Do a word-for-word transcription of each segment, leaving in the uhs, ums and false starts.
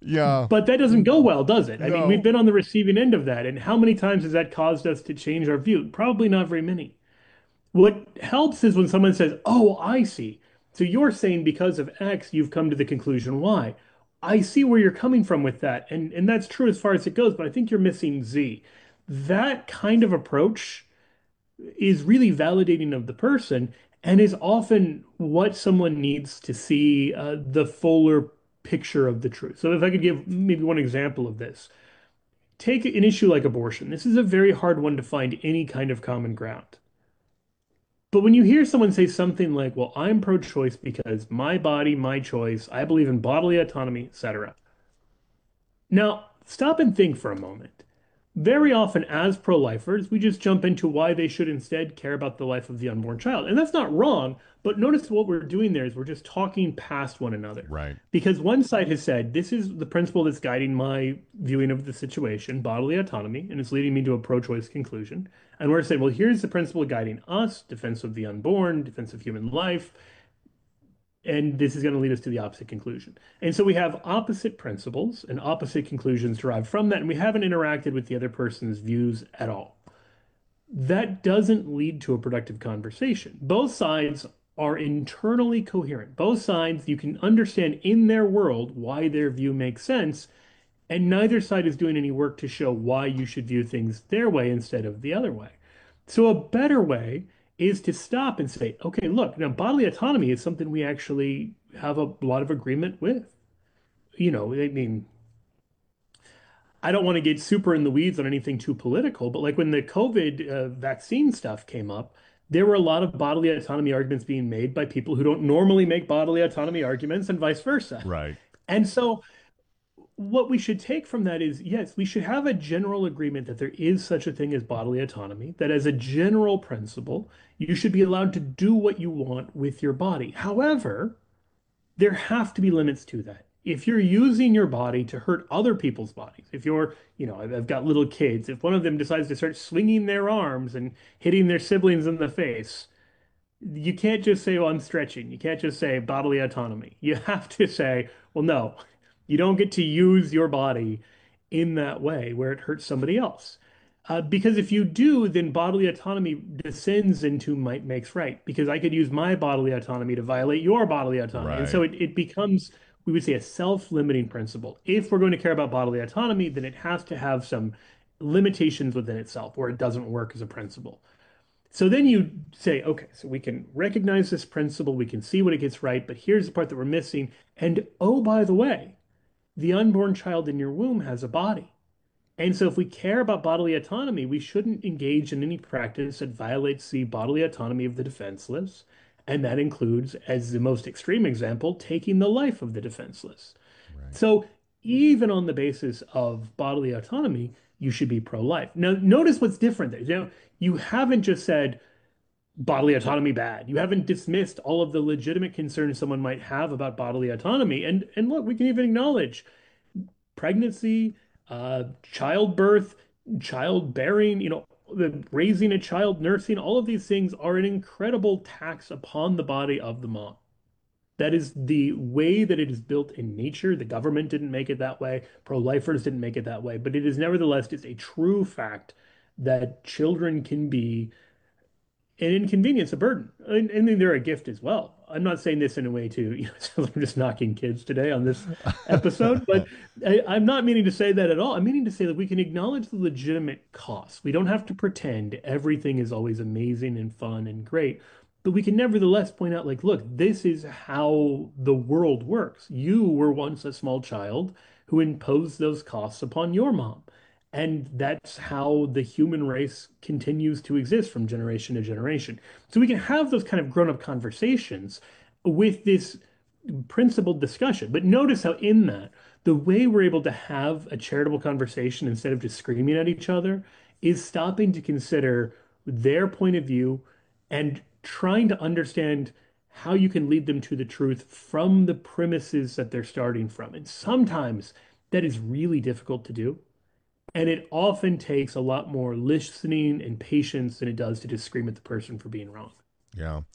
Yeah. But that doesn't go well, does it? I mean, we've No. been on the receiving end of that. And how many times has that caused us to change our view? Probably not very many. What helps is when someone says, "Oh, I see. So you're saying because of X, you've come to the conclusion Y." I see where you're coming from with that. And and that's true as far as it goes, but I think you're missing Z. That kind of approach is really validating of the person and is often what someone needs to see uh, the fuller picture of the truth. So if I could give maybe one example of this, take an issue like abortion. This is a very hard one to find any kind of common ground. But when you hear someone say something like, well, I'm pro-choice because my body, my choice, I believe in bodily autonomy, et cetera. Now, stop and think for a moment. Very often, as pro-lifers, we just jump into why they should instead care about the life of the unborn child. And that's not wrong, but notice what we're doing there is we're just talking past one another. Right. Because one side has said, this is the principle that's guiding my viewing of the situation, bodily autonomy, and it's leading me to a pro-choice conclusion. And we're saying, well, here's the principle guiding us, defense of the unborn, defense of human life, and this is going to lead us to the opposite conclusion. And so we have opposite principles and opposite conclusions derived from that, and we haven't interacted with the other person's views at all. That doesn't lead to a productive conversation. Both sides are internally coherent. Both sides, you can understand in their world why their view makes sense, and neither side is doing any work to show why you should view things their way instead of the other way. So a better way is to stop and say, okay, look, now bodily autonomy is something we actually have a lot of agreement with. You know, I mean, I don't want to get super in the weeds on anything too political, but like when the COVID uh, vaccine stuff came up, there were a lot of bodily autonomy arguments being made by people who don't normally make bodily autonomy arguments and vice versa. Right. And so what we should take from that is, yes, we should have a general agreement that there is such a thing as bodily autonomy, that as a general principle, you should be allowed to do what you want with your body. However, there have to be limits to that. If you're using your body to hurt other people's bodies, if you're, you know, I've, I've got little kids, if one of them decides to start swinging their arms and hitting their siblings in the face, you can't just say, well, I'm stretching. You can't just say bodily autonomy. You have to say, well, no, you don't get to use your body in that way where it hurts somebody else. Uh, because if you do, then bodily autonomy descends into might makes right. Because I could use my bodily autonomy to violate your bodily autonomy. And so Right. it, it becomes, we would say, a self-limiting principle. If we're going to care about bodily autonomy, then it has to have some limitations within itself where it doesn't work as a principle. So then you say, okay, so we can recognize this principle, we can see when it gets right, but here's the part that we're missing. And oh, by the way, the unborn child in your womb has a body. And so if we care about bodily autonomy, we shouldn't engage in any practice that violates the bodily autonomy of the defenseless. And that includes, as the most extreme example, taking the life of the defenseless. Right. So even on the basis of bodily autonomy, you should be pro-life. Now, notice what's different there. You know, you haven't just said, bodily autonomy bad. You haven't dismissed all of the legitimate concerns someone might have about bodily autonomy. And and look, we can even acknowledge pregnancy, uh, childbirth, childbearing, you know, the raising a child, nursing, all of these things are an incredible tax upon the body of the mom. That is the way that it is built in nature. The government didn't make it that way. Pro-lifers didn't make it that way. But it is nevertheless it's a true fact that children can be an inconvenience, a burden. And, and then they're a gift as well. I'm not saying this in a way to, you know, sounds like I'm just knocking kids today on this episode, but I, I'm not meaning to say that at all. I'm meaning to say that we can acknowledge the legitimate costs. We don't have to pretend everything is always amazing and fun and great, but we can nevertheless point out, like, look, this is how the world works. You were once a small child who imposed those costs upon your mom. And that's how the human race continues to exist from generation to generation. So we can have those kind of grown-up conversations with this principled discussion. But notice how in that, the way we're able to have a charitable conversation instead of just screaming at each other is stopping to consider their point of view and trying to understand how you can lead them to the truth from the premises that they're starting from. And sometimes that is really difficult to do. And it often takes a lot more listening and patience than it does to just scream at the person for being wrong. Yeah.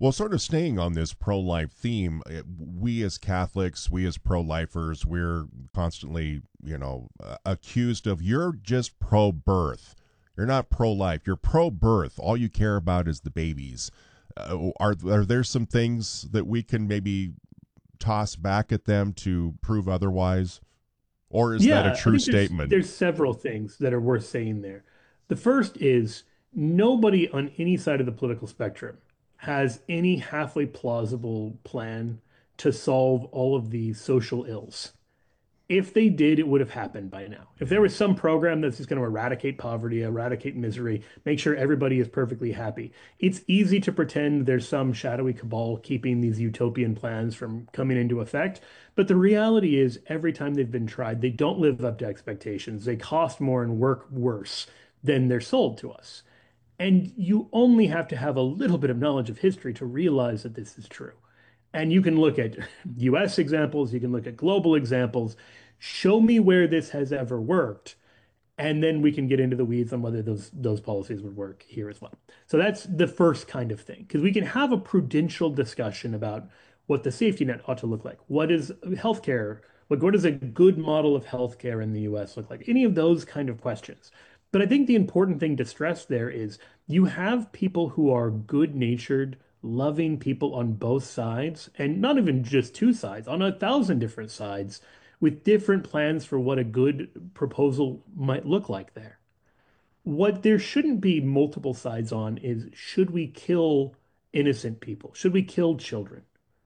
Well, sort of staying on this pro-life theme, we as Catholics, we as pro-lifers, we're constantly, you know, uh, accused of, you're just pro-birth. You're not pro-life. You're pro-birth. All you care about is the babies. Uh, are, are there some things that we can maybe toss back at them to prove otherwise? Or is Yeah, that a true I think there's, statement? there's several things that are worth saying there. The first is nobody on any side of the political spectrum has any halfway plausible plan to solve all of the social ills. If they did, it would have happened by now. If there was some program that's just going to eradicate poverty, eradicate misery, make sure everybody is perfectly happy, it's easy to pretend there's some shadowy cabal keeping these utopian plans from coming into effect. But the reality is, every time they've been tried, they don't live up to expectations. They cost more and work worse than they're sold to us. And you only have to have a little bit of knowledge of history to realize that this is true. And you can look at U S examples, you can look at global examples. Show me where this has ever worked, and then we can get into the weeds on whether those those policies would work here as well. So that's the first kind of thing, because we can have a prudential discussion about what the safety net ought to look like. What is healthcare? Like, what does a good model of healthcare in the U S look like? Any of those kind of questions. But I think the important thing to stress there is you have people who are good-natured, loving people on both sides, and not even just two sides, on a thousand different sides, with different plans for what a good proposal might look like there. What there shouldn't be multiple sides on is, should we kill innocent people? Should we kill children?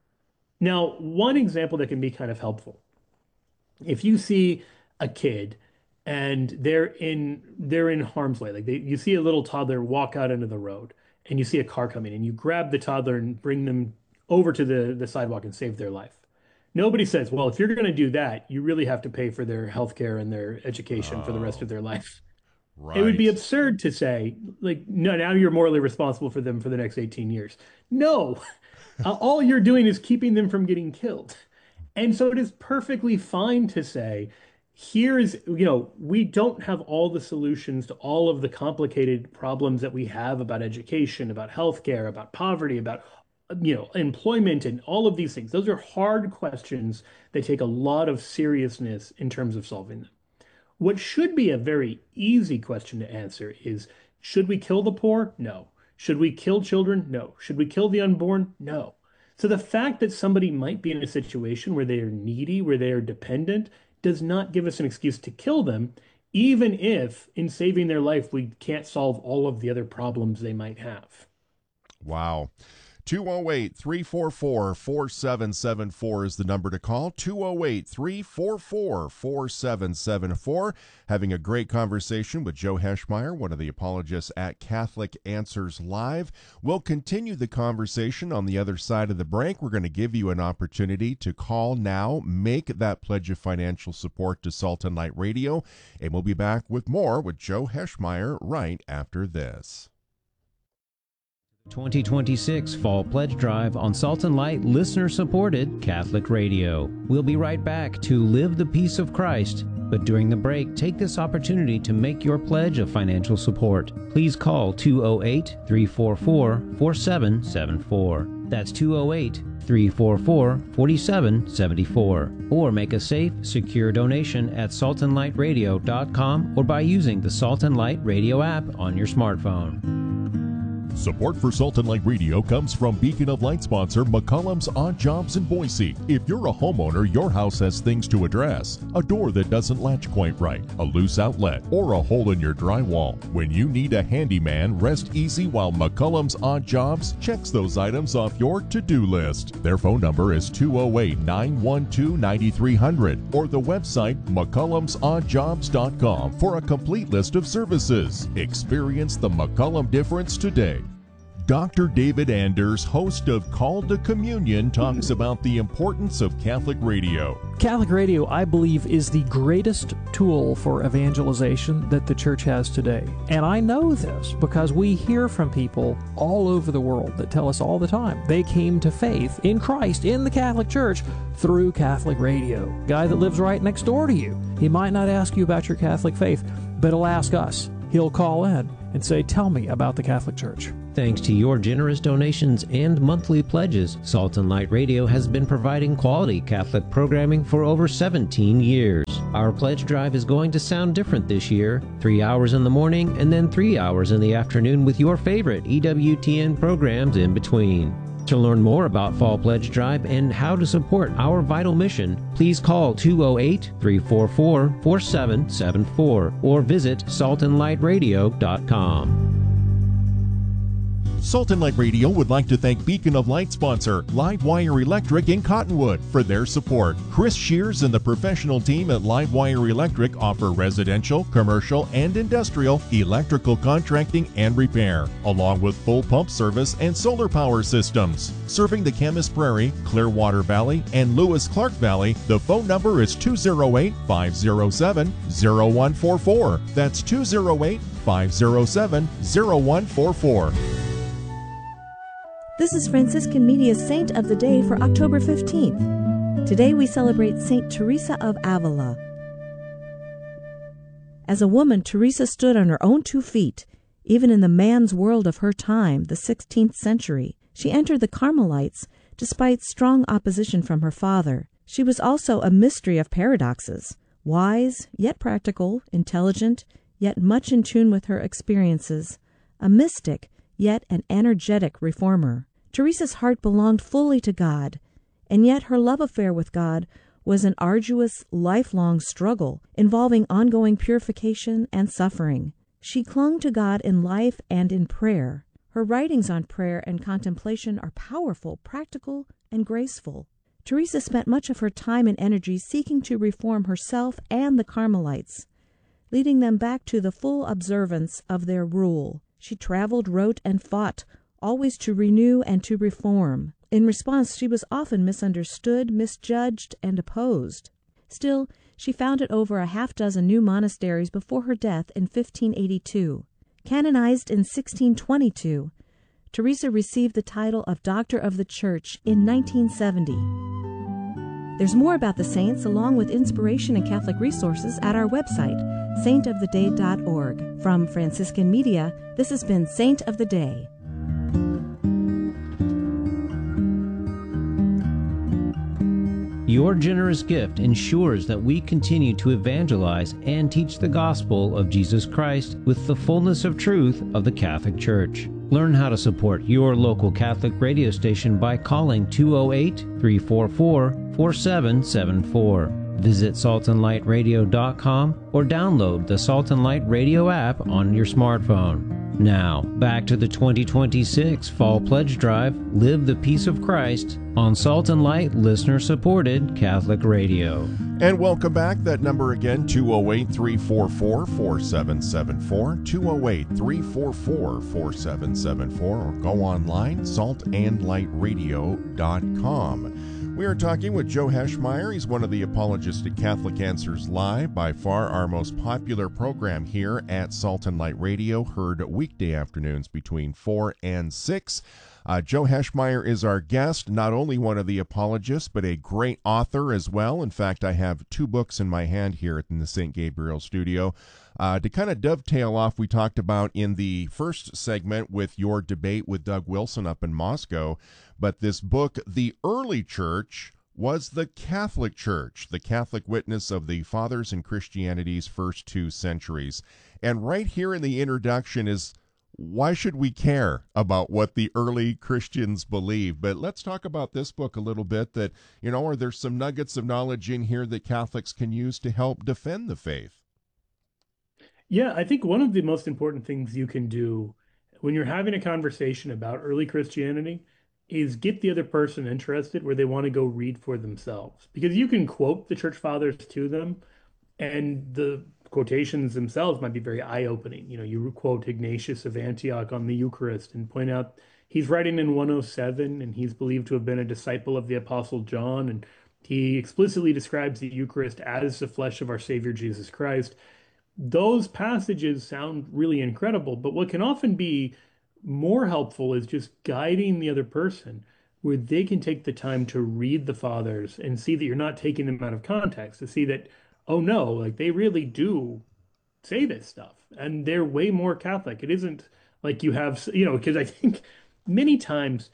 Now, one example that can be kind of helpful, if you see a kid and they're in they're in harm's way, like they, you see a little toddler walk out into the road and you see a car coming and you grab the toddler and bring them over to the, the sidewalk and save their life. Nobody says, well, if you're going to do that, you really have to pay for their health care and their education for the rest of their life. Right. It would be absurd to say, like, no, now you're morally responsible for them for the next eighteen years. No, all you're doing is keeping them from getting killed. And so it is perfectly fine to say, here is, you know, we don't have all the solutions to all of the complicated problems that we have about education, about healthcare, about poverty, about, you know, employment and all of these things. Those are hard questions that take a lot of seriousness in terms of solving them. What should be a very easy question to answer is, should we kill the poor? No. Should we kill children? No. Should we kill the unborn? No. So the fact that somebody might be in a situation where they are needy, where they are dependent, does not give us an excuse to kill them, even if in saving their life we can't solve all of the other problems they might have. Wow. two oh eight, three four four, four seven seven four is the number to call. two oh eight, three four four, four seven seven four. Having a great conversation with Joe Heschmeyer, one of the apologists at Catholic Answers Live. We'll continue the conversation on the other side of the break. We're going to give you an opportunity to call now, make that pledge of financial support to Salt and Light Radio, and we'll be back with more with Joe Heschmeyer right after this. twenty twenty-six Fall Pledge Drive on Salt and Light, listener-supported Catholic Radio. We'll be right back to Live the Peace of Christ, but during the break, take this opportunity to make your pledge of financial support. Please call two oh eight, three four four, four seven seven four. That's two oh eight, three four four, four seven seven four. Or make a safe, secure donation at salt and light radio dot com or by using the Salt and Light Radio app on your smartphone. Support for Salt and Light Radio comes from Beacon of Light sponsor McCollum's Odd Jobs in Boise. If you're a homeowner, your house has things to address. A door that doesn't latch quite right, a loose outlet, or a hole in your drywall. When you need a handyman, rest easy while McCollum's Odd Jobs checks those items off your to-do list. Their phone number is two oh eight, nine one two, nine three hundred or the website mccollums odd jobs dot com for a complete list of services. Experience the McCollum difference today. Doctor David Anders, host of Call to Communion, talks about the importance of Catholic radio. Catholic radio, I believe, is the greatest tool for evangelization that the church has today. And I know this because we hear from people all over the world that tell us all the time they came to faith in Christ, in the Catholic Church, through Catholic radio. Guy that lives right next door to you. He might not ask you about your Catholic faith, but he'll ask us. he'll call in and say, tell me about the Catholic Church. Thanks to your generous donations and monthly pledges, Salt and Light Radio has been providing quality Catholic programming for over seventeen years. Our pledge drive is going to sound different this year. Three hours in the morning and then three hours in the afternoon with your favorite E W T N programs in between. To learn more about Fall Pledge Drive and how to support our vital mission, please call two oh eight, three four four, four seven seven four or visit salt and light radio dot com. Salt and Light Radio would like to thank Beacon of Light sponsor Livewire Electric in Cottonwood for their support. Chris Shears and the professional team at Livewire Electric offer residential, commercial, and industrial electrical contracting and repair, along with full pump service and solar power systems. Serving the Camas Prairie, Clearwater Valley, and Lewis Clark Valley, the phone number is two oh eight, five oh seven, oh one four four. That's two oh eight, five oh seven, oh one four four. This is Franciscan Media's Saint of the Day for October fifteenth. Today we celebrate Saint Teresa of Avila. As a woman, Teresa stood on her own two feet, even in the man's world of her time, the sixteenth century. She entered the Carmelites despite strong opposition from her father. She was also a mystery of paradoxes, wise, yet practical, intelligent, yet much in tune with her experiences, a mystic, yet an energetic reformer. Teresa's heart belonged fully to God, and yet her love affair with God was an arduous, lifelong struggle involving ongoing purification and suffering. She clung to God in life and in prayer. Her writings on prayer and contemplation are powerful, practical, and graceful. Teresa spent much of her time and energy seeking to reform herself and the Carmelites, leading them back to the full observance of their rule. She traveled, wrote, and fought, always to renew and to reform. In response, she was often misunderstood, misjudged, and opposed. Still, she founded over a half dozen new monasteries before her death in fifteen eighty-two. Canonized in sixteen twenty-two, Teresa received the title of Doctor of the Church in nineteen seventy. There's more about the saints, along with inspiration and Catholic resources, at our website, saint of the day dot org. From Franciscan Media, this has been Saint of the Day. Your generous gift ensures that we continue to evangelize and teach the gospel of Jesus Christ with the fullness of truth of the Catholic Church. Learn how to support your local Catholic radio station by calling two oh eight, three four four, four seven seven four. Visit salt and light radio dot com or download the Salt and Light Radio app on your smartphone. Now, back to the twenty twenty-six Fall Pledge Drive, Live the Peace of Christ, on Salt and Light listener-supported Catholic Radio. And welcome back. That number again, two oh eight, three four four, four seven seven four, two oh eight, three four four, four seven seven four, or go online, salt and light radio dot com. We are talking with Joe Heschmeyer. He's one of the apologists at Catholic Answers Live, by far our most popular program here at Salt and Light Radio, heard weekday afternoons between four and six. Uh, Joe Heschmeyer is our guest, not only one of the apologists, but a great author as well. In fact, I have two books in my hand here in the Saint Gabriel studio. Uh, to kind of dovetail off, we talked about in the first segment with your debate with Doug Wilson up in Moscow, but this book, The Early Church Was the Catholic Church, the Catholic Witness of the Fathers in Christianity's First Two Centuries. And right here in the introduction is, why should we care about what the early Christians believe? But let's talk about this book a little bit, that, you know, are there some nuggets of knowledge in here that Catholics can use to help defend the faith? Yeah, I think one of the most important things you can do when you're having a conversation about early Christianity is get the other person interested where they want to go read for themselves. Because you can quote the church fathers to them, and the quotations themselves might be very eye-opening. You know, you quote Ignatius of Antioch on the Eucharist and point out he's writing in one oh seven, and he's believed to have been a disciple of the Apostle John, and he explicitly describes the Eucharist as the flesh of our Savior Jesus Christ. Those passages sound really incredible, but what can often be more helpful is just guiding the other person where they can take the time to read the fathers and see that you're not taking them out of context, to see that, oh no, like they really do say this stuff, and they're way more Catholic. It isn't like you have, you know, because I think many times,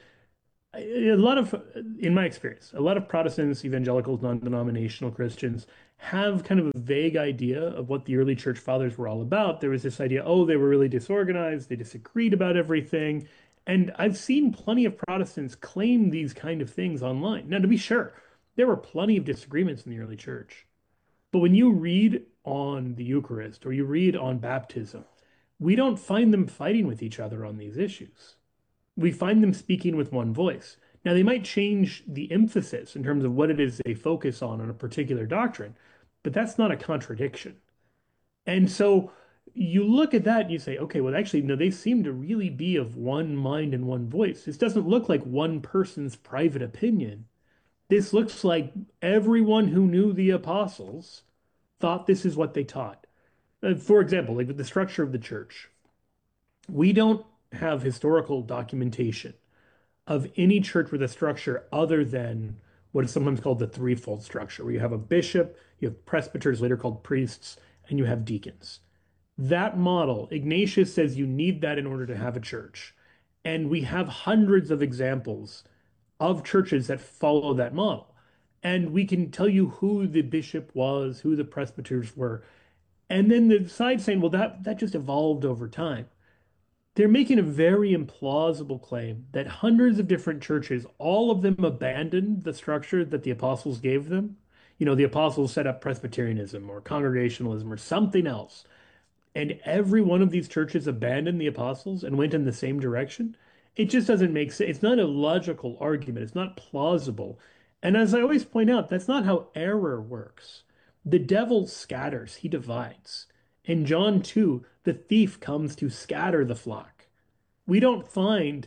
a lot of, in my experience, a lot of Protestants, evangelicals, non-denominational Christians have kind of a vague idea of what the early church fathers were all about. There was this idea, oh, they were really disorganized, they disagreed about everything. And I've seen plenty of Protestants claim these kind of things online. Now, to be sure, there were plenty of disagreements in the early church. But when you read on the Eucharist or you read on baptism, we don't find them fighting with each other on these issues. We find them speaking with one voice. Now, they might change the emphasis in terms of what it is they focus on on a particular doctrine, but that's not a contradiction. And so you look at that and you say, okay, well, actually, no, they seem to really be of one mind and one voice. This doesn't look like one person's private opinion. This looks like everyone who knew the apostles thought this is what they taught. Uh, for example, like with the structure of the church, we don't have historical documentation of any church with a structure other than what is sometimes called the threefold structure, where you have a bishop, you have presbyters, later called priests, and you have deacons. That model, Ignatius says you need that in order to have a church. And we have hundreds of examples of churches that follow that model. And we can tell you who the bishop was, who the presbyters were. And then the side saying, well, that, that just evolved over time. They're making a very implausible claim that hundreds of different churches, all of them abandoned the structure that the apostles gave them. You know, the apostles set up Presbyterianism or Congregationalism or something else. And every one of these churches abandoned the apostles and went in the same direction. It just doesn't make sense. It's not a logical argument. It's not plausible. And as I always point out, that's not how error works. The devil scatters, he divides. In John two, the thief comes to scatter the flock. We don't find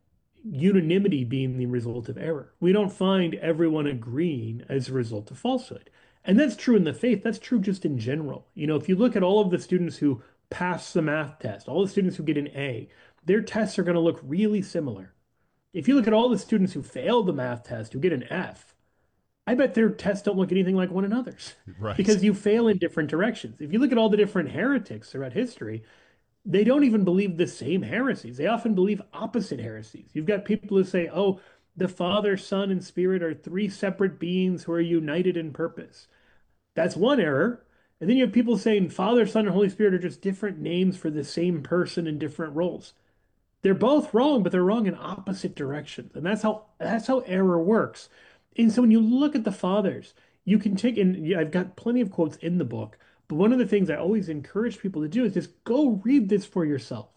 unanimity being the result of error. We don't find everyone agreeing as a result of falsehood. And that's true in the faith. That's true just in general. You know, if you look at all of the students who pass the math test, all the students who get an A, their tests are going to look really similar. If you look at all the students who fail the math test, who get an F, I bet their tests don't look anything like one another's. Right. Because you fail in different directions. If you look at all the different heretics throughout history, they don't even believe the same heresies. They often believe opposite heresies. You've got people who say, oh, the Father, Son, and Spirit are three separate beings who are united in purpose. That's one error. And then you have people saying Father, Son, and Holy Spirit are just different names for the same person in different roles. They're both wrong, but they're wrong in opposite directions. And that's how that's how error works. And so when you look at the fathers, you can take, and I've got plenty of quotes in the book, but one of the things I always encourage people to do is just go read this for yourself.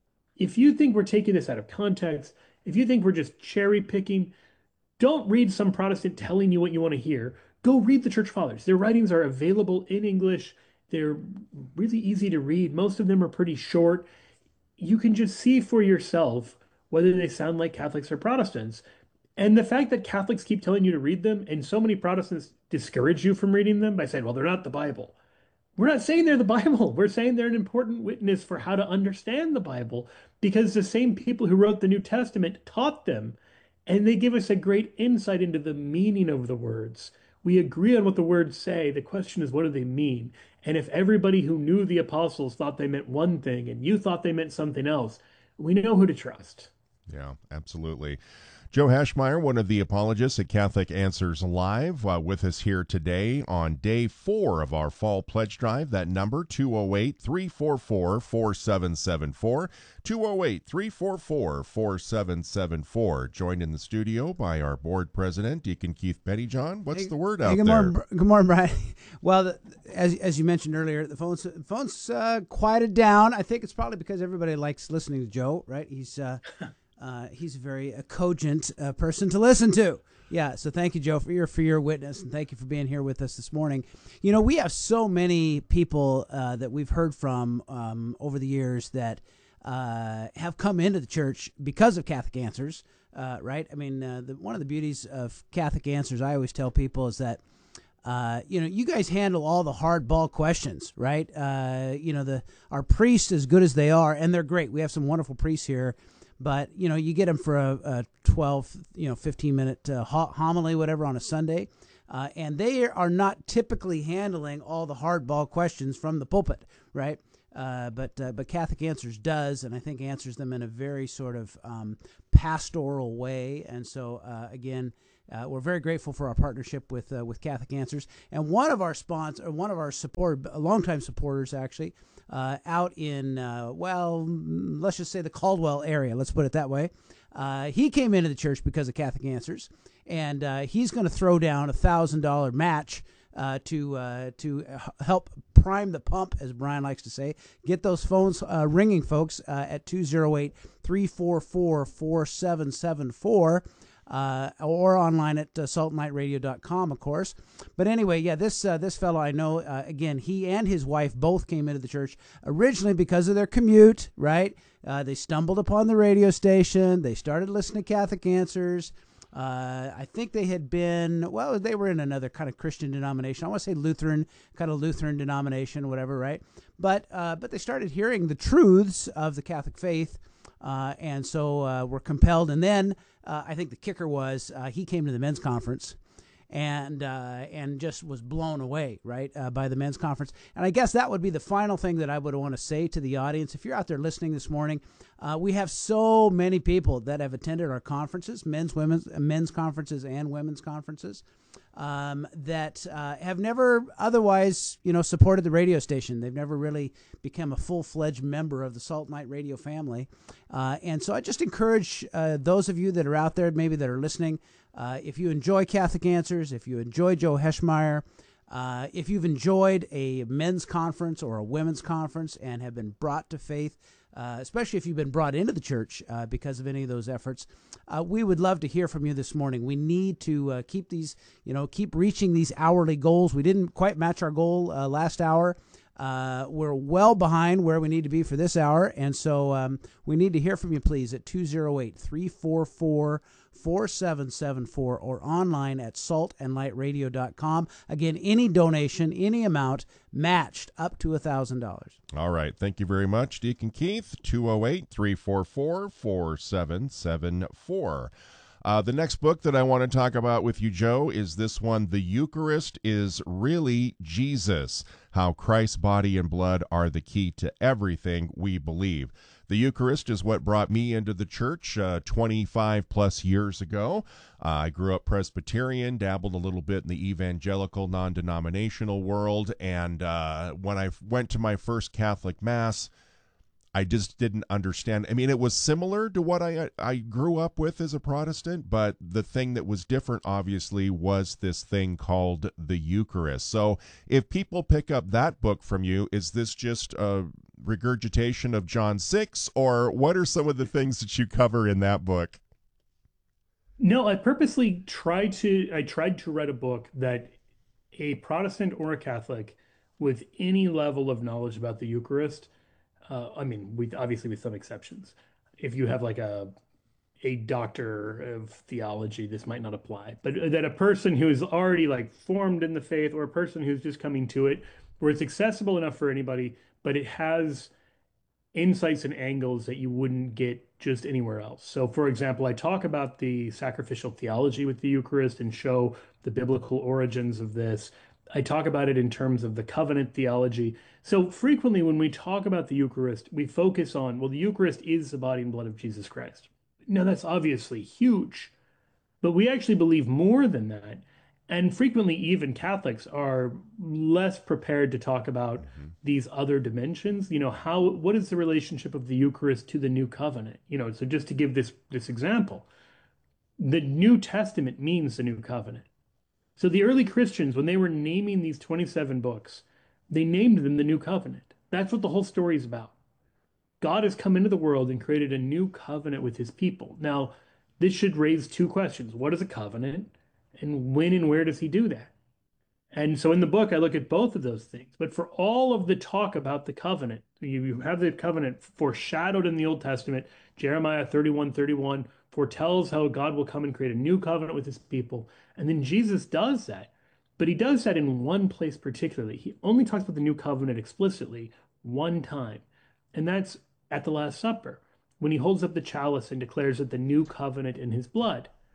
If you think we're taking this out of context, if you think we're just cherry picking, don't read some Protestant telling you what you want to hear. Go read the Church Fathers. Their writings are available in English. They're really easy to read. Most of them are pretty short. You can just see for yourself whether they sound like Catholics or Protestants. And the fact that Catholics keep telling you to read them and so many Protestants discourage you from reading them by saying, well, they're not the Bible. We're not saying they're the Bible. We're saying they're an important witness for how to understand the Bible, because the same people who wrote the New Testament taught them, and they give us a great insight into the meaning of the words. We agree on what the words say. The question is, what do they mean? And if everybody who knew the apostles thought they meant one thing and you thought they meant something else, we know who to trust. Yeah, absolutely. Joe Hashmeyer, one of the apologists at Catholic Answers Live, uh, with us here today on day four of our Fall Pledge Drive. That number, two oh eight, three four four, four seven seven four, two oh eight, three four four, four seven seven four. Joined in the studio by our board president, Deacon Keith Pettyjohn. What's hey, the word out hey, good there? Morning, good morning, Brian. Well, the, as as you mentioned earlier, the phone's, the phone's uh, quieted down. I think it's probably because everybody likes listening to Joe, right? He's... Uh, Uh, he's a very uh, cogent uh, person to listen to. Yeah, so thank you, Joe, for your for your witness, and thank you for being here with us this morning. You know, we have so many people uh, that we've heard from um, over the years that uh, have come into the church because of Catholic Answers, uh, right? I mean, uh, the, one of the beauties of Catholic Answers, I always tell people, is that Uh, you know, you guys handle all the hardball questions, right? Uh, you know, the our priests, as good as they are, and they're great. We have some wonderful priests here. But, you know, you get them for a, a twelve, you know, fifteen minute uh, homily, whatever, on a Sunday. Uh, and they are not typically handling all the hardball questions from the pulpit, right? Uh, but uh, but Catholic Answers does, and I think answers them in a very sort of um, pastoral way. And so uh, again, uh, we're very grateful for our partnership with uh, with Catholic Answers. And one of our sponsors, one of our support, longtime supporters, actually, uh, out in uh, well, let's just say the Caldwell area. Let's put it that way. Uh, he came into the church because of Catholic Answers, and uh, he's going to throw down a thousand dollar match. Uh, to uh, to help prime the pump, as Brian likes to say. Get those phones uh, ringing, folks, uh, at two oh eight, three four four, four seven seven four, uh, or online at uh, salt and light radio dot com, of course. But anyway, yeah, this uh, this fellow I know, uh, again, he and his wife both came into the church originally because of their commute, right? Uh, they stumbled upon the radio station. They started listening to Catholic Answers. Uh, I think they had been, well, they were in another kind of Christian denomination. I want to say Lutheran, kind of Lutheran denomination, whatever, right? But uh, but they started hearing the truths of the Catholic faith, uh, and so uh, were compelled. And then uh, I think the kicker was uh, he came to the men's conference, and uh, and just was blown away, right, uh, by the men's conference. And I guess that would be the final thing that I would want to say to the audience. If you're out there listening this morning, uh, we have so many people that have attended our conferences, men's, women's, men's conferences and women's conferences, um, that uh, have never otherwise, you know, supported the radio station. They've never really become a full-fledged member of the Salt and Light Radio family. Uh, and so I just encourage uh, those of you that are out there, maybe that are listening, Uh, if you enjoy Catholic Answers, if you enjoy Joe Heschmeyer, uh, if you've enjoyed a men's conference or a women's conference and have been brought to faith, uh, especially if you've been brought into the church uh, because of any of those efforts, uh, we would love to hear from you this morning. We need to uh, keep these, you know, keep reaching these hourly goals. We didn't quite match our goal uh, last hour. Uh, we're well behind where we need to be for this hour, and so um, we need to hear from you, please, at two oh eight, three four four, four seven seven four or online at salt and light radio dot com. Again, any donation, any amount, matched up to one thousand dollars. All right. Thank you very much, Deacon Keith. two oh eight, three four four, four seven seven four. Uh, the next book that I want to talk about with you, Joe, is this one, The Eucharist is Really Jesus, How Christ's Body and Blood Are the Key to Everything We Believe. The Eucharist is what brought me into the church uh, twenty-five plus years ago. Uh, I grew up Presbyterian, dabbled a little bit in the evangelical, non-denominational world, and uh, when I went to my first Catholic Mass, I just didn't understand. I mean, it was similar to what I I grew up with as a Protestant, but the thing that was different, obviously, was this thing called the Eucharist. So if people pick up that book from you, is this just a regurgitation of John six, or what are some of the things that you cover in that book? No, I purposely tried to, I tried to write a book that a Protestant or a Catholic with any level of knowledge about the Eucharist, Uh, I mean, we obviously with some exceptions. If you have like a a doctor of theology, this might not apply. But that a person who is already like formed in the faith, or a person who's just coming to it, where it's accessible enough for anybody, but it has insights and angles that you wouldn't get just anywhere else. So, for example, I talk about the sacrificial theology with the Eucharist and show the biblical origins of this. I talk about it in terms of the covenant theology. So frequently when we talk about the Eucharist, we focus on, well, the Eucharist is the body and blood of Jesus Christ. Now, that's obviously huge, but we actually believe more than that. And frequently, even Catholics are less prepared to talk about mm-hmm. these other dimensions. You know, how, what is the relationship of the Eucharist to the New Covenant? You know, so just to give this, this example, the New Testament means the New Covenant. So the early Christians, when they were naming these twenty-seven books, they named them the New Covenant. That's what the whole story is about. God has come into the world and created a new covenant with his people. Now, this should raise two questions. What is a covenant? And when and where does he do that? And so in the book, I look at both of those things. But for all of the talk about the covenant, you have the covenant foreshadowed in the Old Testament. Jeremiah thirty-one thirty-one foretells how God will come and create a new covenant with his people. And then Jesus does that. But he does that in one place particularly. He only talks about the new covenant explicitly one time. And that's at the Last Supper, when he holds up the chalice and declares that the new covenant in his blood.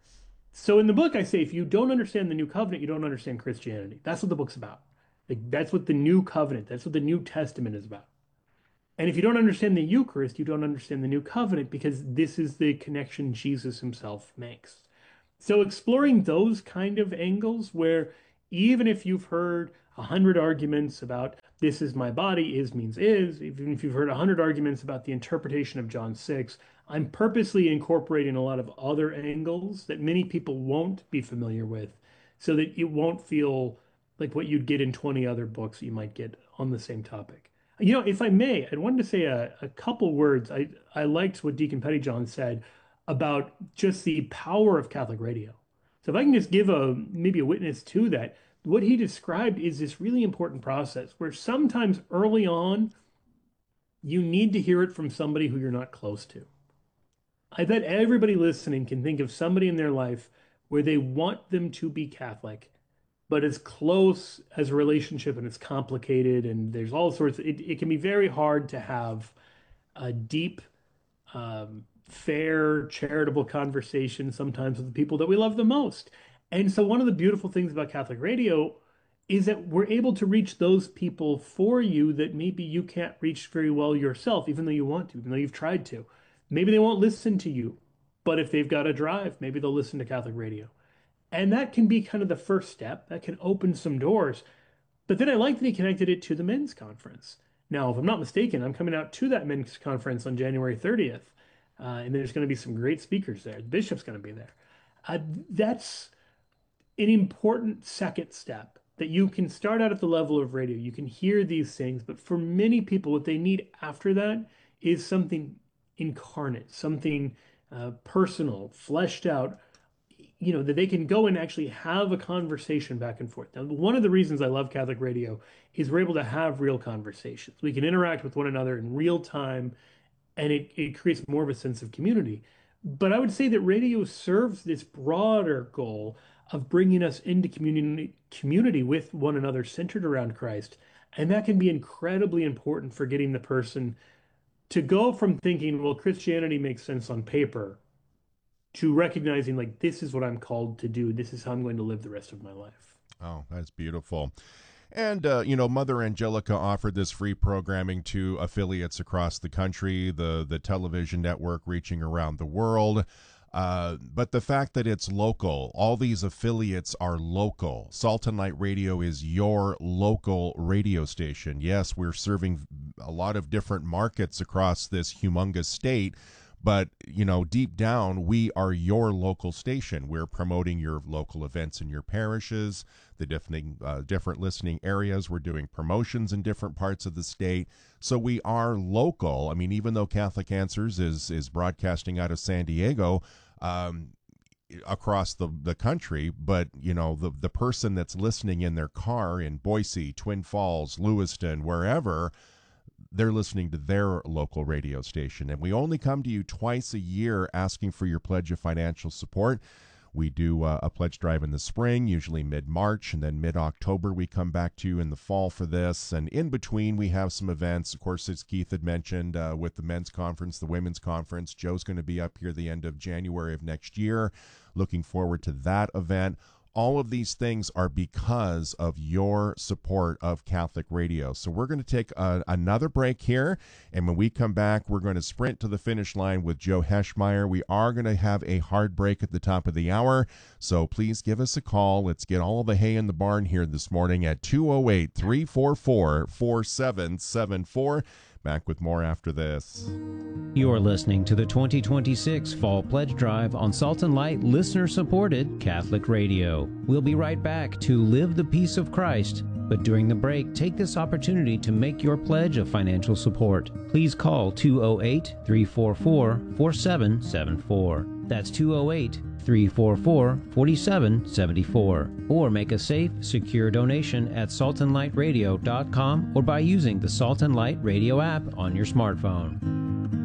So in the book, I say, if you don't understand the new covenant, you don't understand Christianity. That's what the book's about. Like, that's what the new covenant, that's what the New Testament is about. And if you don't understand the Eucharist, you don't understand the new covenant, because this is the connection Jesus himself makes. So exploring those kind of angles where even if you've heard a hundred arguments about this is my body, is means is, even if you've heard a hundred arguments about the interpretation of John six, I'm purposely incorporating a lot of other angles that many people won't be familiar with, so that it won't feel like what you'd get in twenty other books you might get on the same topic. You know, if I may, I wanted to say a, a couple words. I, I liked what Deacon Pettyjohn said about just the power of Catholic radio. So if I can just give a maybe a witness to that, what he described is this really important process where sometimes early on, you need to hear it from somebody who you're not close to. I bet everybody listening can think of somebody in their life where they want them to be Catholic, but as close as a relationship, and it's complicated, and there's all sorts of, it, it can be very hard to have a deep, um, fair, charitable conversation sometimes with the people that we love the most. And so one of the beautiful things about Catholic radio is that we're able to reach those people for you that maybe you can't reach very well yourself, even though you want to, even though you've tried to. Maybe they won't listen to you, but if they've got a drive, maybe they'll listen to Catholic radio. And that can be kind of the first step. That can open some doors. But then I like that he connected it to the men's conference. Now, if I'm not mistaken, I'm coming out to that men's conference on January thirtieth. Uh, and there's going to be some great speakers there. The bishop's going to be there. Uh, that's an important second step, that you can start out at the level of radio. You can hear these things. But for many people, what they need after that is something incarnate, something uh, personal, fleshed out, you know, that they can go and actually have a conversation back and forth. Now, one of the reasons I love Catholic radio is we're able to have real conversations. We can interact with one another in real time, and it, it creates more of a sense of community. But I would say that radio serves this broader goal of bringing us into community, community with one another centered around Christ. And that can be incredibly important for getting the person to go from thinking, well, Christianity makes sense on paper, to recognizing, like, this is what I'm called to do. This is how I'm going to live the rest of my life. Oh, that's beautiful. And, uh, you know, Mother Angelica offered this free programming to affiliates across the country, the, the television network reaching around the world. Uh, but the fact that it's local, all these affiliates are local. Salt and Light Radio is your local radio station. Yes, we're serving a lot of different markets across this humongous state, but, you know, deep down, we are your local station. We're promoting your local events in your parishes, the different, uh, different listening areas. We're doing promotions in different parts of the state. So we are local. I mean, even though Catholic Answers is, is broadcasting out of San Diego, um, across the, the country, but, you know, the, the person that's listening in their car in Boise, Twin Falls, Lewiston, wherever, they're listening to their local radio station. And we only come to you twice a year asking for your pledge of financial support. We do uh, a pledge drive in the spring, usually mid-March, and then mid-October we come back to you in the fall for this. And in between, we have some events. Of course, as Keith had mentioned, uh, with the men's conference, the women's conference, Joe's going to be up here the end of January of next year. Looking forward to that event. All of these things are because of your support of Catholic Radio. So we're going to take a, another break here, and when we come back, we're going to sprint to the finish line with Joe Heschmeyer. We are going to have a hard break at the top of the hour, so please give us a call. Let's get all the hay in the barn here this morning at two oh eight, three four four, four seven seven four. Back with more after this. You're listening to the twenty twenty-six Fall Pledge Drive on Salt and Light listener-supported Catholic Radio. We'll be right back to Live the Peace of Christ, but during the break, take this opportunity to make your pledge of financial support. Please call two oh eight, three four four, four seven seven four. That's two oh eight, three four four, four seven seven four. Or make a safe, secure donation at salt and light radio dot com or by using the Salt and Light Radio app on your smartphone.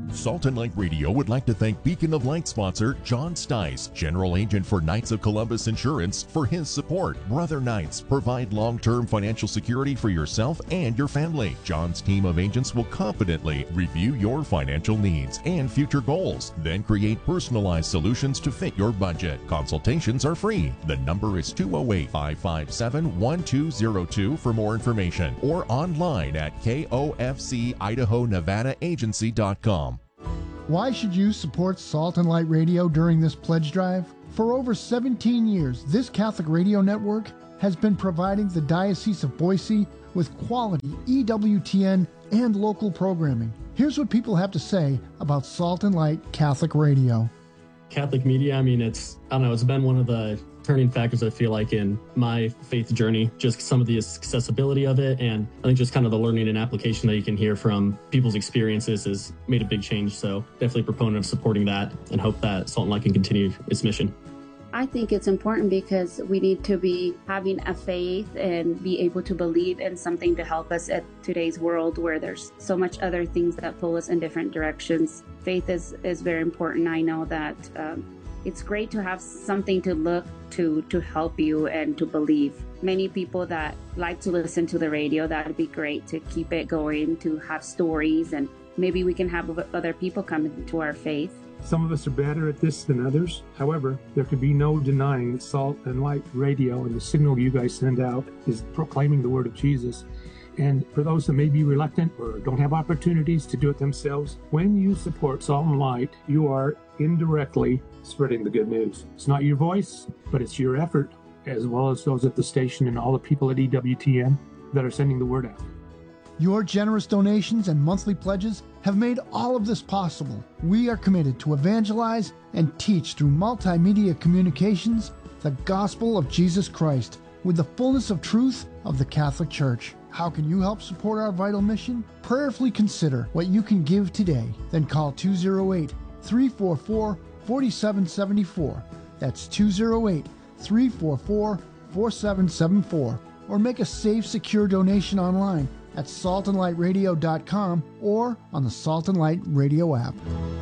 Salt and Light Radio would like to thank Beacon of Light sponsor John Stice, General Agent for Knights of Columbus Insurance, for his support. Brother Knights provide long-term financial security for yourself and your family. John's team of agents will confidently review your financial needs and future goals, then create personalized solutions to fit your budget. Consultations are free. The number is two oh eight, five five seven, one two oh two for more information, or online at K O F C Idaho Nevada Agency dot com. Why should you support Salt and Light Radio during this pledge drive? For over seventeen years, this Catholic radio network has been providing the Diocese of Boise with quality E W T N and local programming. Here's what people have to say about Salt and Light Catholic Radio. Catholic media, I mean, it's, I don't know, it's been one of the turning factors, I feel like, in my faith journey. Just some of the accessibility of it, and I think just kind of the learning and application that you can hear from people's experiences has made a big change. So definitely a proponent of supporting that, and hope that Salt and Light can continue its mission. I think it's important because we need to be having a faith and be able to believe in something to help us at today's world where there's so much other things that pull us in different directions. Faith is, is very important. I know that um, it's great to have something to look to to help you and to believe. Many people that like to listen to the radio, that would be great to keep it going, to have stories, and maybe we can have other people come into our faith. Some of us are better at this than others. However, there can be no denying that Salt and Light Radio and the signal you guys send out is proclaiming the word of Jesus. And for those that may be reluctant or don't have opportunities to do it themselves, when you support Salt and Light, you are indirectly spreading the good news. It's not your voice, but it's your effort, as well as those at the station and all the people at E W T N that are sending the word out. Your generous donations and monthly pledges have made all of this possible. We are committed to evangelize and teach through multimedia communications the gospel of Jesus Christ with the fullness of truth of the Catholic Church. How can you help support our vital mission? Prayerfully consider what you can give today. Then call two oh eight, three four four, four seven seven four. That's two oh eight, three four four, four seven seven four. Or make a safe, secure donation online at salt and light radio dot com or on the Salt and Light Radio app.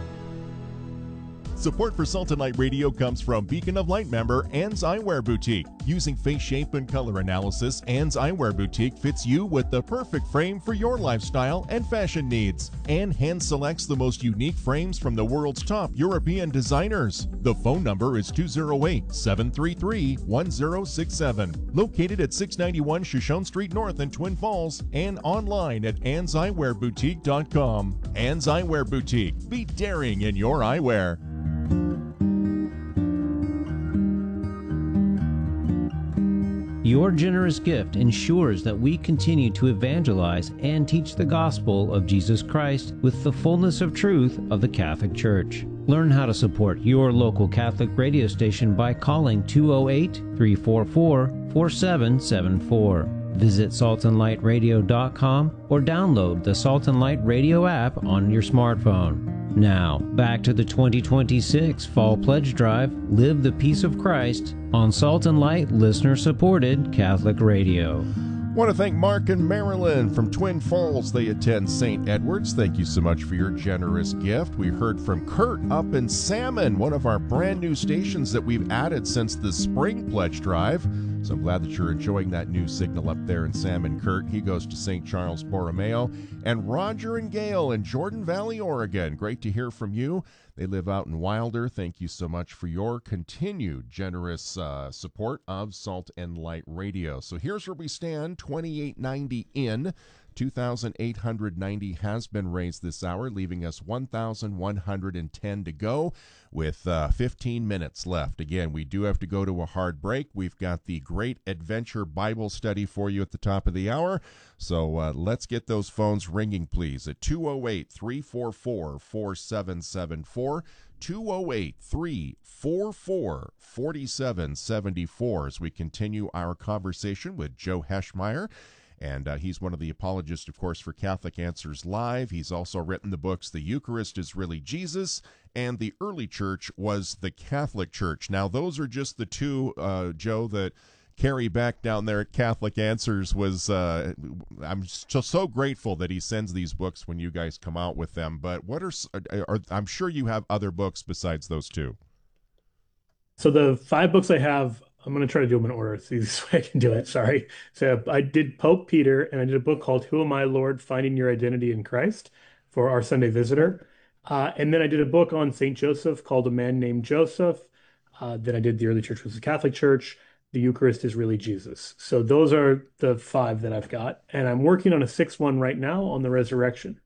Support for Salt and Light Radio comes from Beacon of Light member Ann's Eyewear Boutique. Using face shape and color analysis, Ann's Eyewear Boutique fits you with the perfect frame for your lifestyle and fashion needs. Ann hand selects the most unique frames from the world's top European designers. The phone number is two oh eight, seven three three, one oh six seven. Located at six ninety-one Shoshone Street North in Twin Falls, and online at anns eyewear boutique dot com. Ann's Eyewear Boutique. Be daring in your eyewear. Your generous gift ensures that we continue to evangelize and teach the gospel of Jesus Christ with the fullness of truth of the Catholic Church. Learn how to support your local Catholic radio station by calling two oh eight, three four four, four seven seven four. Visit salt and light radio dot com or download the Salt and Light Radio app on your smartphone. Now, back to the twenty twenty-six Fall Pledge Drive, Live the Peace of Christ, on Salt and Light listener-supported Catholic Radio. Want to thank Mark and Marilyn from Twin Falls. They attend Saint Edward's. Thank you so much for your generous gift. We heard from Kurt up in Salmon, one of our brand new stations that we've added since the spring pledge drive. So I'm glad that you're enjoying that new signal up there in Salmon, Kurt. He goes to Saint Charles Borromeo. And Roger and Gail in Jordan Valley, Oregon. Great to hear from you. They live out in Wilder. Thank you so much for your continued generous uh, support of Salt and Light Radio. So here's where we stand, twenty-eight ninety in. two thousand eight hundred ninety has been raised this hour, leaving us one thousand one hundred ten to go with uh, fifteen minutes left. Again, we do have to go to a hard break. We've got the Great Adventure Bible Study for you at the top of the hour. So uh, let's get those phones ringing, please, at two oh eight, three four four, four seven seven four, two oh eight, three four four, four seven seven four, as we continue our conversation with Joe Heschmeyer. And uh, he's one of the apologists, of course, for Catholic Answers Live. He's also written the books The Eucharist is Really Jesus and The Early Church Was the Catholic Church. Now, those are just the two, uh, Joe, that Carrie Beck down there at Catholic Answers was, uh, I'm so, so grateful that he sends these books when you guys come out with them. But what are, are I'm sure you have other books besides those two. So the five books I have, I'm going to try to do them in order. It's the easiest way I can do it. Sorry. So I did Pope Peter, and I did a book called Who Am I, Lord? Finding Your Identity in Christ for our Sunday Visitor. Uh, and then I did a book on Saint Joseph called A Man Named Joseph. Uh, then I did The Early Church Was a Catholic Church. The Eucharist is Really Jesus. So those are the five that I've got. And I'm working on a sixth one right now on the resurrection.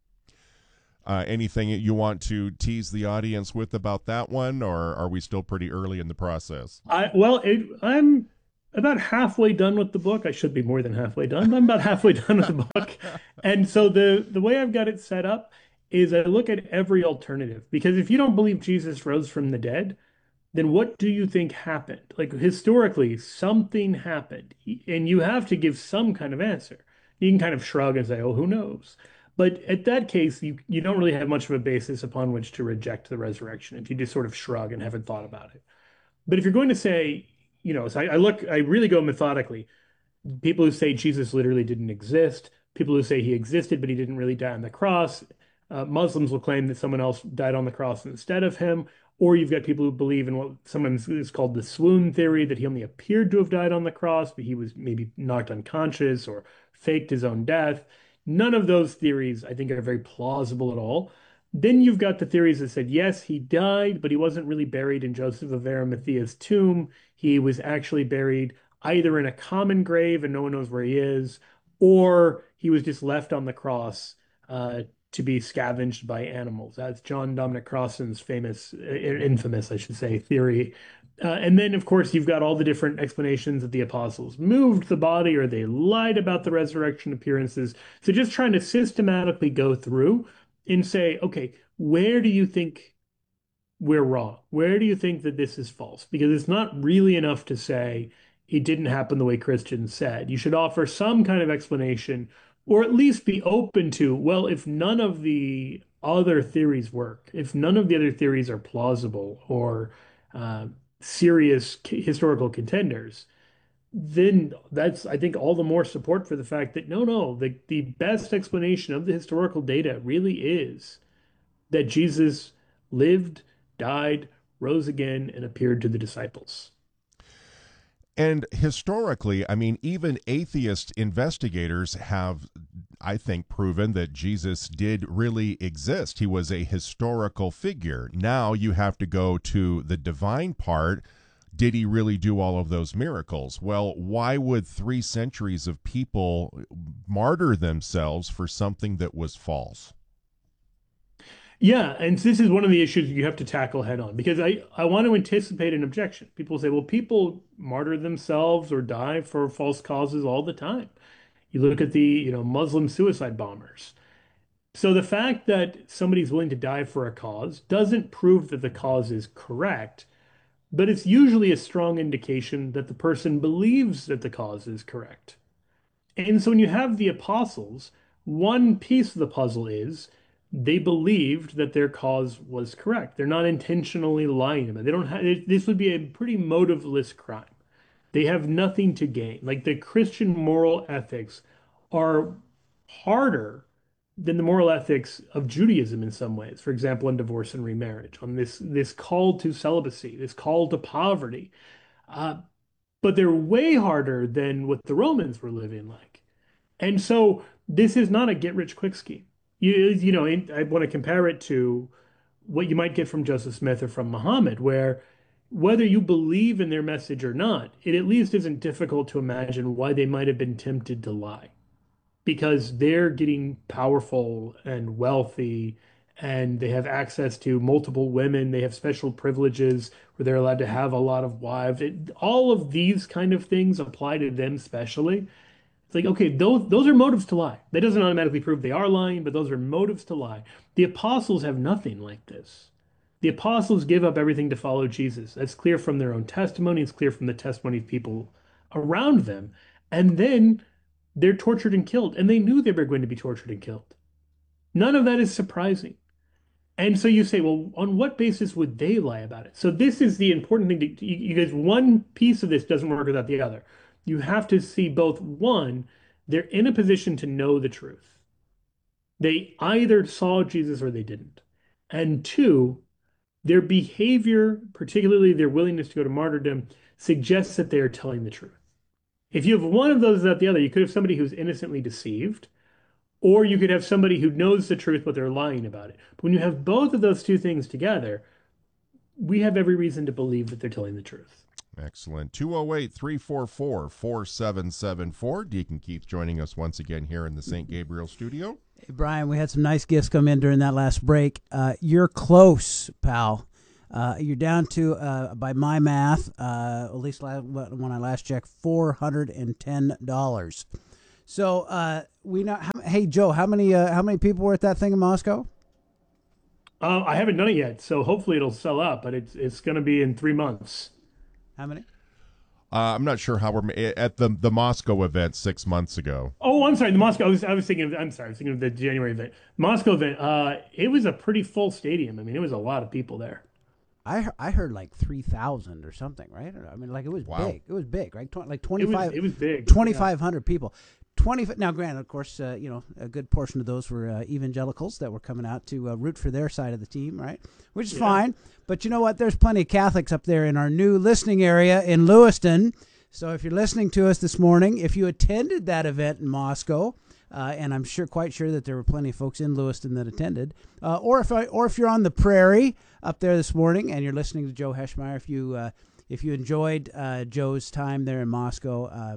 Uh, anything you want to tease the audience with about that one, or are we still pretty early in the process? I Well, it, I'm about halfway done with the book. I should be more than halfway done, but I'm about halfway done with the book. And so the, the way I've got it set up is I look at every alternative. Because if you don't believe Jesus rose from the dead, then what do you think happened? Like, historically, something happened, and you have to give some kind of answer. You can kind of shrug and say, oh, who knows? But at that case, you, you don't really have much of a basis upon which to reject the resurrection if you just sort of shrug and haven't thought about it. But if you're going to say, you know, so I, I look, I really go methodically. People who say Jesus literally didn't exist, people who say he existed, but he didn't really die on the cross. Uh, Muslims will claim that someone else died on the cross instead of him. Or you've got people who believe in what sometimes is called the swoon theory, that he only appeared to have died on the cross, but he was maybe knocked unconscious or faked his own death. None of those theories, I think, are very plausible at all. Then you've got the theories that said, yes, he died, but he wasn't really buried in Joseph of Arimathea's tomb. He was actually buried either in a common grave and no one knows where he is, or he was just left on the cross uh, to be scavenged by animals. That's John Dominic Crossan's famous, infamous, I should say, theory. Uh, and then, of course, you've got all the different explanations that the apostles moved the body or they lied about the resurrection appearances. So just trying to systematically go through and say, okay, where do you think we're wrong? Where do you think that this is false? Because it's not really enough to say it didn't happen the way Christians said. You should offer some kind of explanation, or at least be open to, well, if none of the other theories work, if none of the other theories are plausible or uh, serious historical contenders, then that's, I think, all the more support for the fact that no, no, the, the best explanation of the historical data really is that Jesus lived, died, rose again, and appeared to the disciples. And historically, I mean, even atheist investigators have, I think, proven that Jesus did really exist. He was a historical figure. Now you have to go to the divine part. Did he really do all of those miracles? Well, why would three centuries of people martyr themselves for something that was false? Yeah, and this is one of the issues you have to tackle head on, because I, I want to anticipate an objection. People say, well, people martyr themselves or die for false causes all the time. You look at the, you know, Muslim suicide bombers. So the fact that somebody's willing to die for a cause doesn't prove that the cause is correct, but it's usually a strong indication that the person believes that the cause is correct. And so when you have the apostles, one piece of the puzzle is they believed that their cause was correct. They're not intentionally lying about it. They don't have, this would be a pretty motiveless crime. They have nothing to gain. Like, the Christian moral ethics are harder than the moral ethics of Judaism in some ways. For example, on divorce and remarriage, on this, this call to celibacy, this call to poverty. Uh, but they're way harder than what the Romans were living like. And so this is not a get-rich-quick scheme. You, you know, I want to compare it to what you might get from Joseph Smith or from Muhammad, where whether you believe in their message or not, it at least isn't difficult to imagine why they might have been tempted to lie. Because they're getting powerful and wealthy, and they have access to multiple women. They have special privileges where they're allowed to have a lot of wives. It, all of these kind of things apply to them specially. It's like, okay, those those are motives to lie. That doesn't automatically prove they are lying, but those are motives to lie. The apostles have nothing like this. The apostles give up everything to follow Jesus. That's clear from their own testimony. It's clear from the testimony of people around them. And then they're tortured and killed, and they knew they were going to be tortured and killed. None of that is surprising. And so you say, well, on what basis would they lie about it? So this is the important thing to, you, you guys, one piece of this doesn't work without the other. You have to see both. One, they're in a position to know the truth. They either saw Jesus or they didn't. And two, their behavior, particularly their willingness to go to martyrdom, suggests that they are telling the truth. If you have one of those without the other, you could have somebody who's innocently deceived, or you could have somebody who knows the truth, but they're lying about it. But when you have both of those two things together, we have every reason to believe that they're telling the truth. Excellent. two oh eight, three four four, four seven seven four. Deacon Keith joining us once again here in the Saint Gabriel studio. Hey, Brian, we had some nice gifts come in during that last break. Uh, you're close, pal. Uh, you're down to, uh, by my math, uh, at least last, when I last checked, four hundred ten dollars. So uh, we know. How, hey, Joe, how many uh, how many people were at that thing in Moscow? Uh, I haven't done it yet, so hopefully it'll sell out. But it's it's going to be in three months. How many? Uh, I'm not sure how we're at the the Moscow event six months ago. Oh, I'm sorry. The Moscow. I was, I was thinking. Of, I'm sorry. I was thinking of the January event. Moscow event. Uh, it was a pretty full stadium. I mean, it was a lot of people there. I I heard like three thousand or something, right? I mean, like it was wow. big. It was big, right? Tw- like twenty-five. It was, it was big. twenty-five hundred yeah. people. twenty Now, granted, of course, uh, you know, a good portion of those were uh, evangelicals that were coming out to uh, root for their side of the team, right? Which is yeah. fine. But you know what? There's plenty of Catholics up there in our new listening area in Lewiston. So if you're listening to us this morning, if you attended that event in Moscow, uh, and I'm sure, quite sure that there were plenty of folks in Lewiston that attended, uh, or if I, or if you're on the prairie up there this morning and you're listening to Joe Heschmeyer, if you uh, if you enjoyed uh, Joe's time there in Moscow. Uh,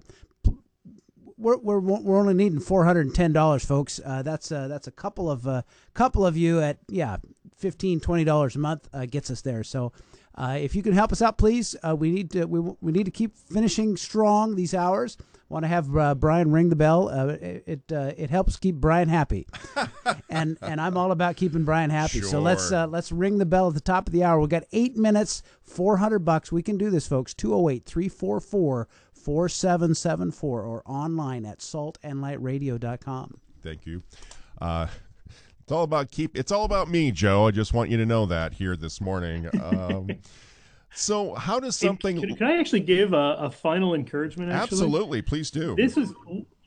We're, we're we're only needing four hundred ten dollars, folks. Uh, that's uh, that's a couple of uh, couple of you at yeah fifteen twenty dollars a month uh, gets us there. So uh, if you can help us out, please. Uh, we need to we we need to keep finishing strong these hours. Want to have uh, Brian ring the bell? Uh, it it, uh, it helps keep Brian happy, and and I'm all about keeping Brian happy. Sure. So let's uh, let's ring the bell at the top of the hour. We got eight minutes, four hundred bucks. We can do this, folks. two oh eight, three four four, four seven seven four or online at salt and light radio dot com. Thank you. Uh, it's all about keep. It's all about me, Joe. I just want you to know that here this morning. Um, so, how does something? Can, can I actually give a, a final encouragement? Actually? Absolutely, please do. This is.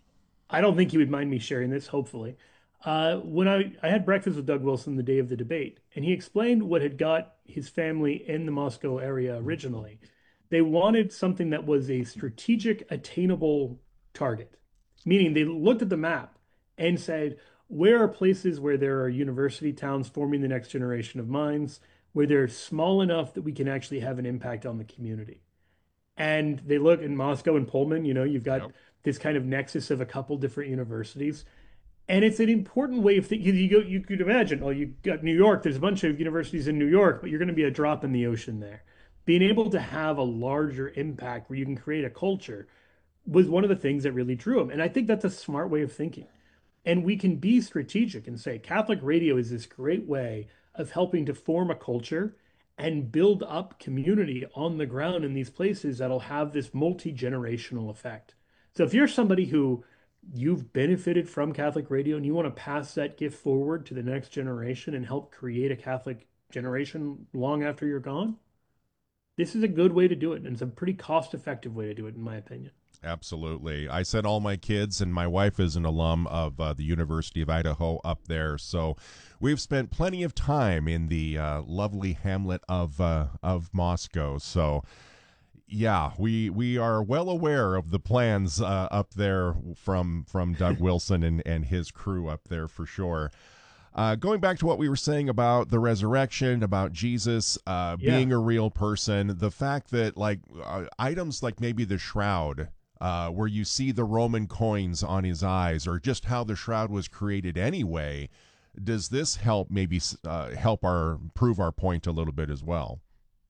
I don't think you would mind me sharing this. Hopefully, uh, when I I had breakfast with Doug Wilson the day of the debate, and he explained what had got his family in the Moscow area originally. They wanted something that was a strategic, attainable target, meaning they looked at the map and said, where are places where there are university towns forming the next generation of minds, where they're small enough that we can actually have an impact on the community? And they look in Moscow and Pullman, you know, you've got yep. this kind of nexus of a couple different universities. And it's an important way of thinking. You, go, you could imagine, oh, you got New York, there's a bunch of universities in New York, but you're going to be a drop in the ocean there. Being able to have a larger impact where you can create a culture was one of the things that really drew him. And I think that's a smart way of thinking. And we can be strategic and say Catholic radio is this great way of helping to form a culture and build up community on the ground in these places that'll have this multi-generational effect. So if you're somebody who you've benefited from Catholic radio and you want to pass that gift forward to the next generation and help create a Catholic generation long after you're gone, this is a good way to do it, and it's a pretty cost-effective way to do it, in my opinion. Absolutely. I sent all my kids, and my wife is an alum of uh, the University of Idaho up there, so we've spent plenty of time in the uh, lovely hamlet of uh, of Moscow. So, yeah, we we are well aware of the plans uh, up there from from Doug Wilson and, and his crew up there for sure. Uh, going back to what we were saying about the resurrection, about Jesus uh, yeah. being a real person, the fact that like uh, items like maybe the shroud, uh, where you see the Roman coins on his eyes, or just how the shroud was created anyway, does this help maybe uh, help our prove our point a little bit as well?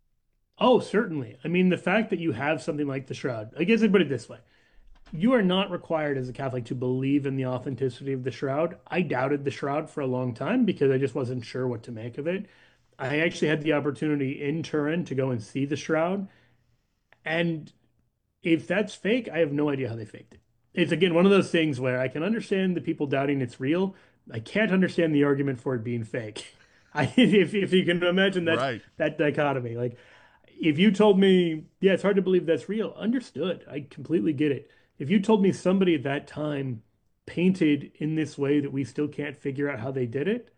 Oh, certainly. I mean, the fact that you have something like the shroud, I guess I'd put it this way. You are not required as a Catholic to believe in the authenticity of the shroud. I doubted the shroud for a long time because I just wasn't sure what to make of it. I actually had the opportunity in Turin to go and see the shroud. And if that's fake, I have no idea how they faked it. It's, again, one of those things where I can understand the people doubting it's real. I can't understand the argument for it being fake. I, if if you can imagine that Right. that dichotomy, like if you told me, yeah, it's hard to believe that's real. Understood. I completely get it. If you told me somebody at that time painted in this way that we still can't figure out how they did it,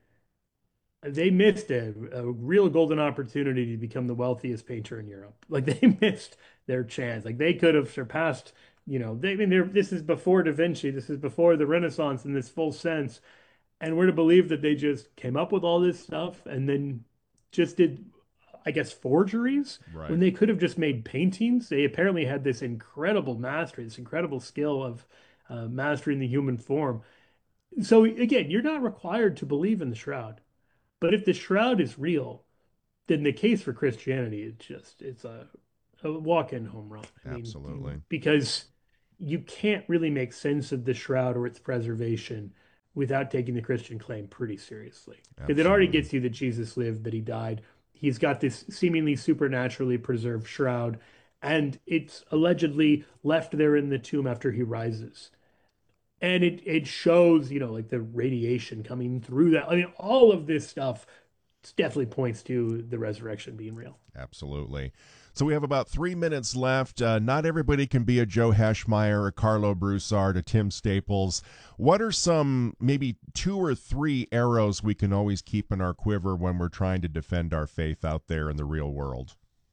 they missed a, a real golden opportunity to become the wealthiest painter in Europe. Like they missed their chance. Like they could have surpassed, you know, they, I mean, they're, this is before Da Vinci. This is before the Renaissance in this full sense. And we're to believe that they just came up with all this stuff and then just did, I guess, forgeries Right. when they could have just made paintings. They apparently had this incredible mastery, this incredible skill of uh, mastering the human form. So again, you're not required to believe in the shroud. But if the shroud is real, then the case for Christianity is just, it's a, a walk-in home run. I mean, Absolutely. because you can't really make sense of the shroud or its preservation without taking the Christian claim pretty seriously. Because it already gets you that Jesus lived, that he died. He's got this seemingly supernaturally preserved shroud, and it's allegedly left there in the tomb after he rises. And it, it shows, you know, like the radiation coming through that. I mean, all of this stuff definitely points to the resurrection being real. Absolutely. So we have about three minutes left. Uh, not everybody can be a Joe Heschmeyer, a Carlo Broussard, a Tim Staples. What are some, maybe two or three arrows we can always keep in our quiver when we're trying to defend our faith out there in the real world?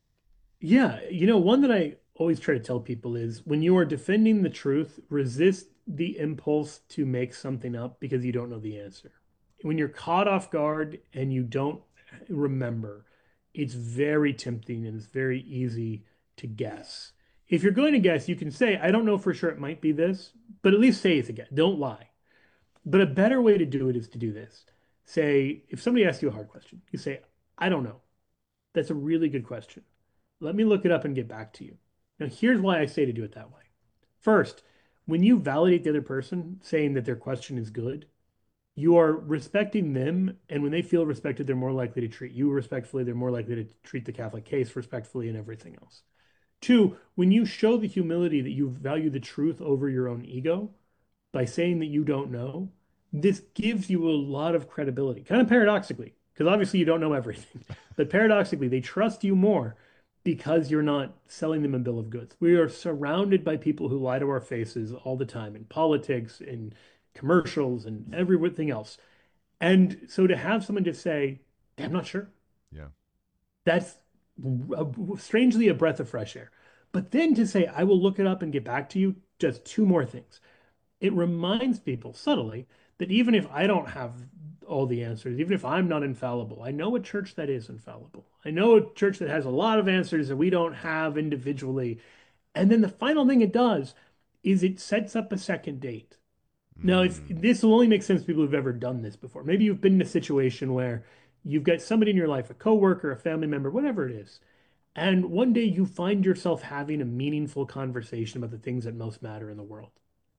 Yeah. You know, one that I always try to tell people is when you are defending the truth, resist the impulse to make something up because you don't know the answer. When you're caught off guard and you don't remember, it's very tempting and it's very easy to guess. If you're going to guess, you can say, I don't know for sure, it might be this, but at least say it's a guess. Don't lie. But a better way to do it is to do this. Say, if somebody asks you a hard question, you say, I don't know. That's a really good question. Let me look it up and get back to you. Now, here's why I say to do it that way. First, when you validate the other person saying that their question is good, you are respecting them. And when they feel respected, they're more likely to treat you respectfully. They're more likely to treat the Catholic case respectfully and everything else. Two, when you show the humility that you value the truth over your own ego by saying that you don't know, this gives you a lot of credibility, kind of paradoxically, because obviously you don't know everything. But paradoxically, they trust you more because you're not selling them a bill of goods. We are surrounded by people who lie to our faces all the time in politics, in commercials, and everything else. And so to have someone just say, I'm not sure. Yeah. That's a, strangely a breath of fresh air. But then to say, I will look it up and get back to you, just two more things. It reminds people subtly that even if I don't have all the answers, even if I'm not infallible, I know a church that is infallible. I know a church that has a lot of answers that we don't have individually. And then the final thing it does is it sets up a second date. Mm. Now, if, this will only make sense to people who've ever done this before. Maybe you've been in a situation where you've got somebody in your life, a coworker, a family member, whatever it is, and one day you find yourself having a meaningful conversation about the things that most matter in the world.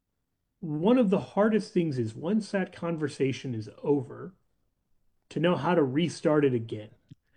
One of the hardest things is once that conversation is over, to know how to restart it again.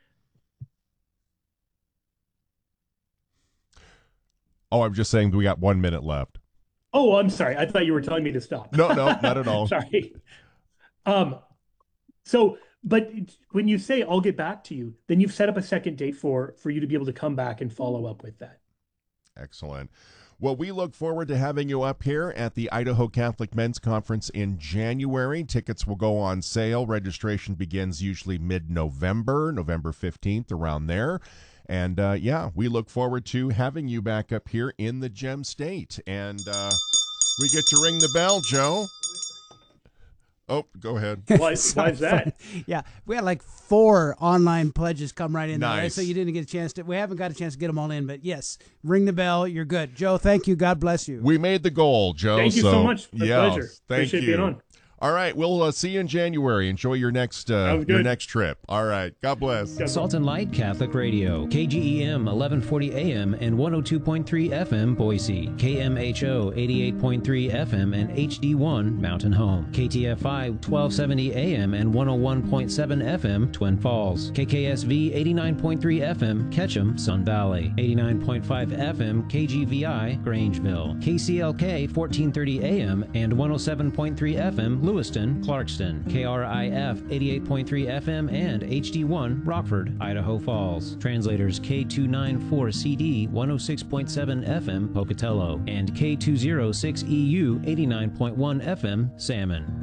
Oh, I'm just saying we got one minute left. Oh, I'm sorry. I thought you were telling me to stop. No, no, not at all. Sorry. Um, so, but when you say, I'll get back to you, then you've set up a second date for, for you to be able to come back and follow up with that. Excellent. Well, we look forward to having you up here at the Idaho Catholic Men's Conference in January. Tickets will go on sale. Registration begins usually mid-November, November fifteenth, around there. And, uh, yeah, we look forward to having you back up here in the Gem State. And uh, we get to ring the bell, Joe. Oh, go ahead. Why, why is that? Yeah, we had like four online pledges come right in nice. there, right? So you didn't get a chance to. We haven't got a chance to get them all in, but yes, ring the bell. You're good, Joe. Thank you. God bless you. We made the goal, Joe. Thank you so, so much. My yeah, pleasure. Thank Appreciate you. being on. All right, we'll uh, see you in January. Enjoy your next uh, your next trip. All right, God bless. Salt and Light Catholic Radio, K G E M eleven forty A M and one oh two point three F M Boise, K M H O eighty-eight point three F M and H D one Mountain Home, K T F I twelve seventy A M and one oh one point seven F M Twin Falls, K K S V eighty-nine point three F M Ketchum, Sun Valley, eighty-nine point five F M K G V I Grangeville, K C L K fourteen thirty A M and one oh seven point three F M Lewiston, Clarkston, K R I F eighty-eight point three F M and H D one, Rockford, Idaho Falls. Translators K two ninety-four C D one oh six point seven F M, Pocatello, and K two oh six E U eighty-nine point one F M, Salmon.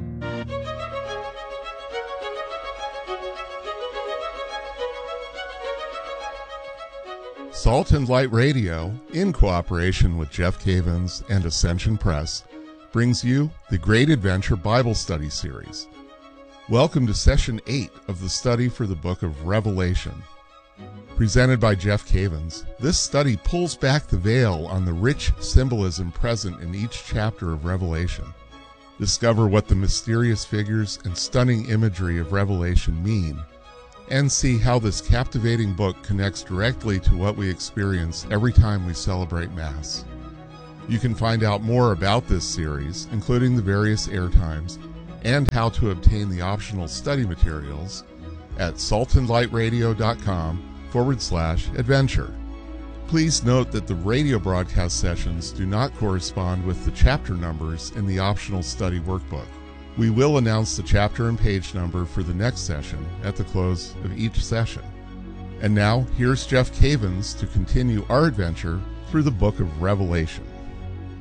Salt and Light Radio, in cooperation with Jeff Cavins and Ascension Press, brings you the Great Adventure Bible Study Series. Welcome to Session eight of the study for the book of Revelation. Presented by Jeff Cavins, this study pulls back the veil on the rich symbolism present in each chapter of Revelation. Discover what the mysterious figures and stunning imagery of Revelation mean, and see how this captivating book connects directly to what we experience every time we celebrate Mass. You can find out more about this series, including the various airtimes, and how to obtain the optional study materials at saltandlightradio.com forward slash adventure. Please note that the radio broadcast sessions do not correspond with the chapter numbers in the optional study workbook. We will announce the chapter and page number for the next session at the close of each session. And now, here's Jeff Cavins to continue our adventure through the book of Revelation.